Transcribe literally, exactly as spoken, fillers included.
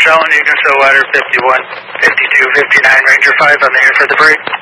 Showing you can show ladder fifty-one, fifty-two, fifty-nine, Ranger five on the air for the break.